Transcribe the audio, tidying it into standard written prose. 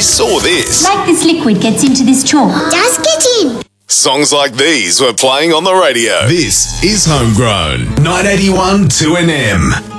saw this. Like this liquid gets into this chalk. Does get in. Songs like these were playing on the radio. This is Homegrown. 981 2NM.